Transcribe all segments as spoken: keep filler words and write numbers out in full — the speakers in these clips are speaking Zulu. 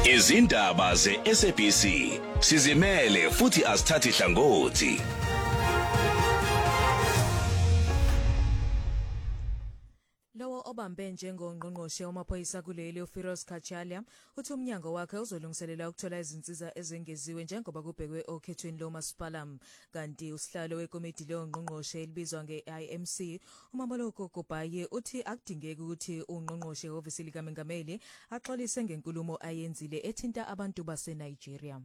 Izindaba ze-S A B C sizimele futhi asithathi hlangothi. Lowo obambe njengongqongqoshe wamaphoyisa kuleli uFiroz Khachalia uthi umnyango wakhe uzolungiselela ukuthola izinsiza ezengeziwe njengoba kubhekwe okhethweni lomasipala. Kanti usihlalo wekomiti longqongqoshe elibizwa nge-I M C uMamoloko Gobhayi uthi akudingeki ukuthi ungqongqoshe ofisi likaMengameli axolise ngenkulumo ayenzile ethinta abantu baseNigeria.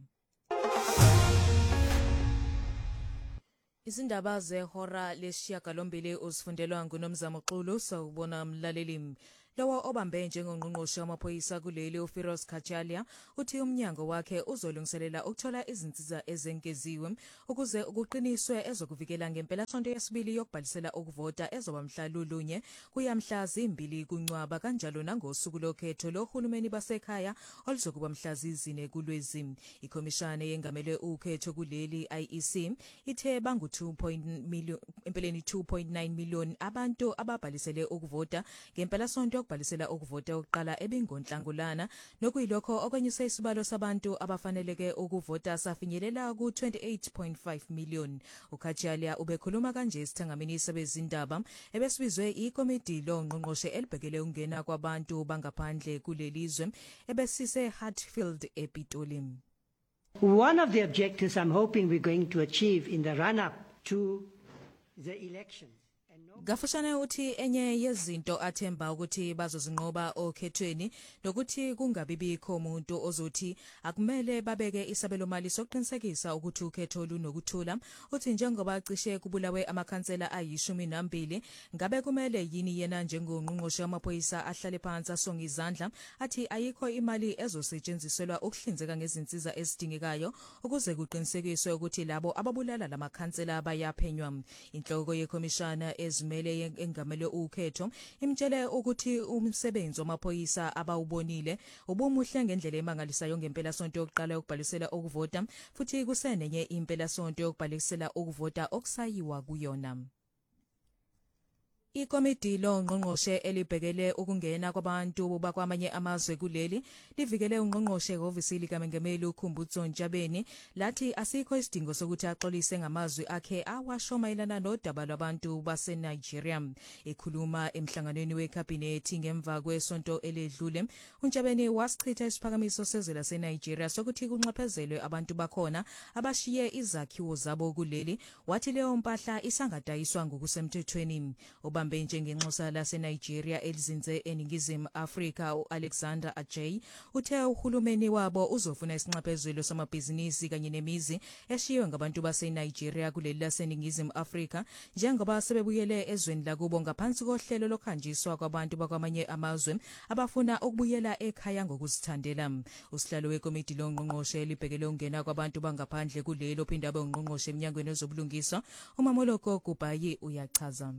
Izindaba zehora lesishiyagalombili uzifundelwa nguNomzamo Xulu sawubona mlaleli. Lowo obambe njengongqongqoshe wamaphoyisa kuleli uFiroz Khachalia uthi umnyango wakhe uzolungiselela ukuthola izinsiza ezengeziwe ukuze ukuqiniswe ezokuvikela ngempelasonto yesibili yokubhalisela ukuvota ezoba mhla lulunye kuya mhla zimbili kuNcwaba kanjalo nangosuku lokhetho lohulumeni basekhaya oluzokuba mhla zine kuLwezi. Ikhomishana yengamele ukhetho kuleli I E C ithe bangu two point nine million abantu ababhalisele ukuvota ngempelasonto ukubhalisela ukuvota oqala ebingonhlangulana nokuyilokho okwenyuse isibalo sabantu abafaneleke ukuvota safinyelela ku twenty-eight point five million. uKhachalia ubekhuluma kanje esithangamini sebezindaba ebesibizwe ikomiti longqongqoshe elibhekele ukungena kwabantu bangaphandle kulelizwe ebesise Hatfield ePitoli. One of the objectives I'm hoping we're going to achieve in the run-up to the elections. Gafushane uthi enye yezinto athemba ukuthi bazozinqoba okhethweni nokuthi kungabibikho umuntu ozothi akumele babeke isabelo mali sokuqinisekisa ukuthi ukhetho lunokuthula. Uthi njengoba cishe kubulawe amakhansela ayishumi nambili ngabe kumele yini yena njengongqongqoshe wamaphoyisa ahlale phansi asonga izandla athi ayikho imali ezosetshenziselwa ukuhlinzeka ngezinsiza ezidingekayo ukuze kuqinisekiswe ukuthi labo ababulala lamakhansela bayaphenywa. Inhloko yekhomishana ezimele engamele ukhetho imtshele ukuthi umsebenzi wamaphoyisa abawubonile ubumuhle ngendlela emangalisayo ngempela sonto yokuqala yokubhalisela ukuvota futhi kusenenye impela sonto yokubhalisela ukuvota okusayiwa kuyona. Ikomiti longqongqoshe elibhekele ukungena kwabantu bakwamanye amazwe kuleli livikele ungqongqoshe ofisi likaMengameli uKhumbutso Ntshabeni lathi asikho isidingo sokuthi axolise ngamazwi akhe awasho mayelana nodaba lwabantu baseNigeria. Ekhuluma emhlanganweni wecabinet ngemva kwesonto eledlule uNtshabeni wasichitha isiphakamiso sezwe laseNigeria sokuthi kunxaphezelwe abantu bakhona abashiye izakhiwo zabo kuleli wathi leyo mpahla isangadayiswa ngokusemthethweni. Bambe njengenxusa laseNigeria elizinze eningizimu Afrika uAlexander Ajay uthe uhulumeni wabo uzofuna isinxephezelo samabhizinisi kanye nemizi eshiwe ngabantu baseNigeria kuleli laseningizimu Afrika njengoba sebebuyele ezweni lakubo ngaphansi kohlelo lokhanjiswa kwabantu bakwamanye amazwe abafuna ukubuyela ekhaya ngokuzithandela. Usihlalo wekomiti longqongqoshe libhekele ukungena kwabantu bangaphandle kulelo phindaba ongqongqoshe eminyangweni ezobulungiswa uMamoloko Gobhayi uyachaza.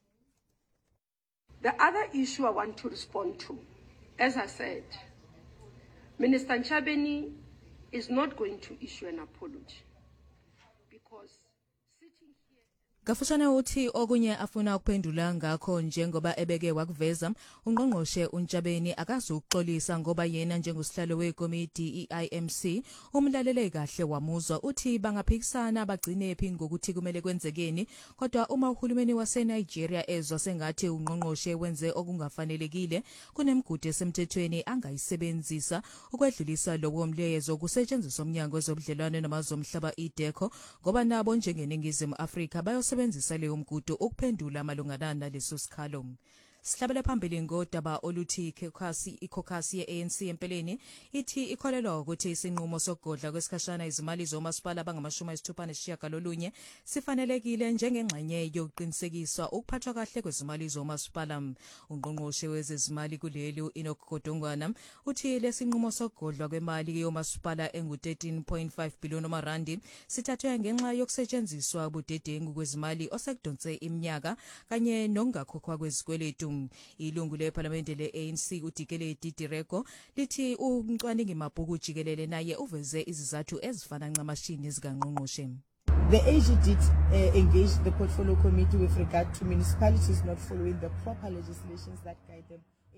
The other issue I want to respond to, as I said, Minister Ntshabeni is not going to issue an apology because sitting here... Gafushane uthi okunye afuna ukuphendula ngakho njengoba ebeke wakuveza ungqongqoshe uNtshabeni akazukuxolisa ngoba yena njengosihlalo wekomiti I M C umlalele kahle wamuzwa uthi bangaphikisana bagcine phi ngokuthi kumele kwenzekeni kodwa uma uhulumeni waseNigeria ezwa sengathi ungqongqoshe wenze okungafanelekile kunemigudu esemthethweni angayisebenzisa ukwedlulisa lowo mleyezo kusetshenziswa umnyango wezobudlelwane namazomhlaba iDeco ngoba nabo njengeningizimu Afrika bayo sebenzisa leyo mgudu ukuphendula amalungana naleso sikhalo. Sihlabela phambili ngodaba oluthi ikhokhasi ikhokhasi ye-A N C empeleni ithi ikholelwa ukuthi isinqumo sokugodla kwesikhashana izimali zomasipala abangamashumi ayisithupha nesishiyagalolunye sifanelekile njengengxenye yokuqinisekiswa ukuphathwa kahle kwezimali zomasipala. Ungqongqoshe wezezimali kuleli Enoch Godongwana uthi lesinqumo sokugodlwa kwemali yomasipala engu thirteen point five billion randi sithathwe ngenxa yokusetshenziswa budedengu kwezimali osekudonse iminyaka kanye nokungakhokhwa kwezikweletu. Ilungu leParliamente le-A N C uDikele Didireko lithi umcwaningi mabhuku jikelele naye uveze izizathu ezifana ncamashini zikangqongqoshe. The A G did uh, engage the portfolio committee with regard to municipalities not following the proper legislations that guide them.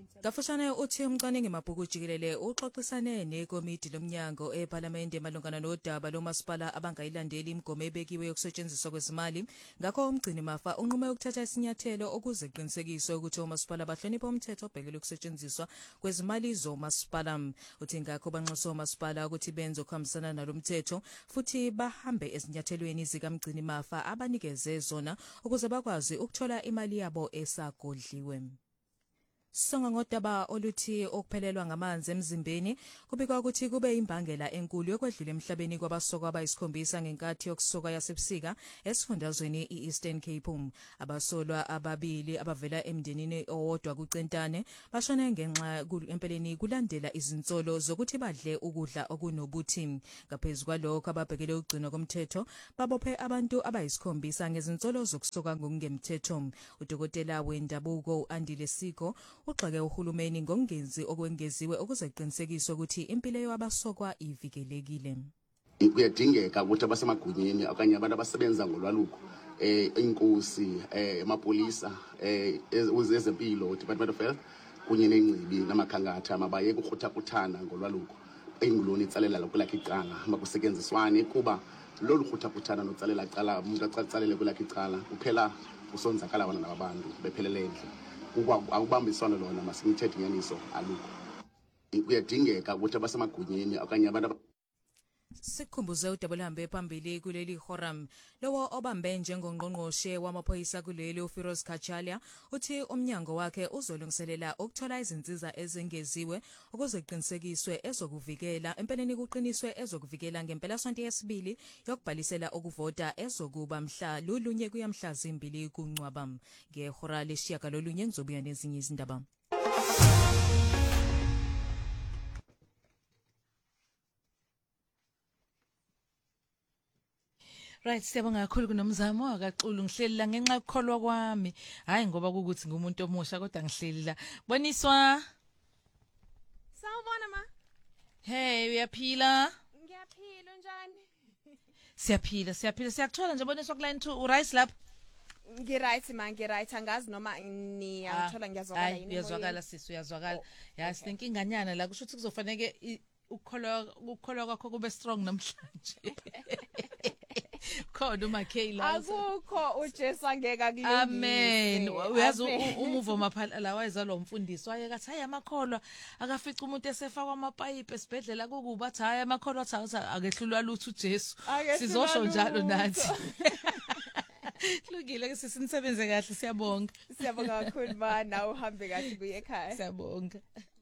Kafushane uthi umcwaningi mabhuku jikelele uxoxisane nekomiti lomnyango eParliament malungana nodaba lomasipala abangayilandeli imigomo ebekiwe yokusetshenziswa kwezimali. Ngakho umgcini mafa unqume ukuthatha isinyathelo ukuze kuqinisekiswe ukuthi omasipala bahlonipha umthetho obhekele ukusetshenziswa kwezimali zomasipala. Uthi ngakho banxusa omasipala ukuthi benze ukuhambisana nalomthetho futhi bahambe esinyathelweni zikamgcini mafa abanikeze zona ukuze bakwazi ukuthola imali yabo esagodliwe. Songa ngodaba oluthi okuphelelwa ngamanzi emzimbeni kubikwa ukuthi kube imbangela enkulu yokwedlula emhlabeni kwabasoka abayisikhombisa ngenkathi yokusoka yasebusika esifundazweni iEastern Cape. Abasolwa ababili abavela emndenini owodwa kuCentane bashone ngenxa empeleni kulandela izinsolo zokuthi badle ukudla okunobuthi. Ngaphezulu kwalokho ababhekele ugcino komthetho babophe abantu abayisikhombisa ngezinsolo zokusoka ngokungemthetho. Udokotela wendabuko Andile Siko uxake uhulumeni ngongenzi okwengeziwe ukuze kuqinisekiswe ukuthi impilo yabasokwa ivikelekile. Kuyadingeka ukuthi abasemagunyeni okanye abantu abasebenza ngolwaluko eh inkosi eh amapolisa eh ezempilo Department of Health kunye nengcibi namakhangatha mabaye kukhutha kuthana ngolwaluko enguloni itsalela lokulakhe icala makusetyenziswane kuba lolu khutha kuthana notsalela icala umuntu acalele kulakhe icala kuphela usonzakala abana nabantu bephelele endle ukubambisana lona masimthethe inyaniso alukho. Kuyadingeka ukuthi abasemagunyeni okanye abantu Sikhumbuze udabulambe phambili kuleli forum lowo obambe njengongqongqoshe wamaphoyisa kuleli uFiroz Kachalia uthi umnyango wakhe uzolungiselela ukuthola izinsiza ezengeziwe ukuze kuqinisekiswe ezokuvikela empeleni kuqiniswe ezokuvikela ngempela sonto yesibili yokubhalisela ukuvota ezokuba mhla lulunye kuyamhla zimbili kuNcwaba. Ngehora leshiya lolunye ngizobuya nezinye izindaba. Right, siyabonga kakhulu kunomzamo akaxulu ngihleli la ngenxa yokukholwa kwami. Hayi ngoba ukuthi ngumuntu omusha kodwa ngihleli la. Boniswa. Sawubona ma. Hey, uyaphila? Ngiyaphila njani? Siyaphila, siyaphila. Siyakuthola nje Boniswa ku line two. Uright lapha? Ngiright ma, ngiright angazi noma niyangithola ngiyazwakala yini. Hayi, uyazwakala sisi, uyazwakala. Ya, sinenkinga inganyana la kusho ukuthi kuzofanele ukukholwa ukukholwa kwakho kube strong namhlanje. Khona uMakhela akukho uJesu angeka kulungise. Amen. Uyazi umuvo maphala la wayezalwa umfundisi wayekathi hayi amakholwa akafica umuntu esefaka amapayipi esibhedlela kukuba athi hayi amakholwa athi akehlulwa lutho uJesu. Sizosho njalo nathi. Kulungile ke sisinisebenze kahle siyabonga. Siyabonga kakhulu ba nawe uhambe kahle kuye ekhaya. Siyabonga.